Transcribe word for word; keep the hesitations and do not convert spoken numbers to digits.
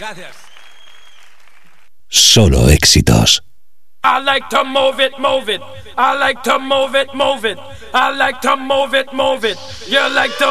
Gracias. Solo éxitos. I like to move it, move it. I like to move it, move it. I like to move it, move it. You like to